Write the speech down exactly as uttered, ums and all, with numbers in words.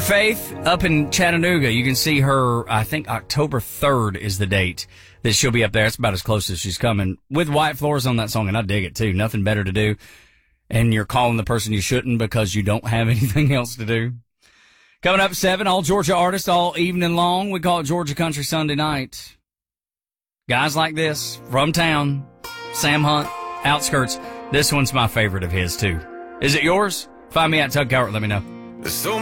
Faith up in Chattanooga. You can see her, I think October third is the date that she'll be up there. It's about as close as she's coming with White Floors on that song, and I dig it too. Nothing better to do. And you're calling the person you shouldn't because you don't have anything else to do. Coming up at seven, all Georgia artists all evening long. We call it Georgia Country Sunday Night. Guys like this, from town, Sam Hunt, Outskirts. This one's my favorite of his too. Is it yours? Find me at Tug Cowart, let me know. So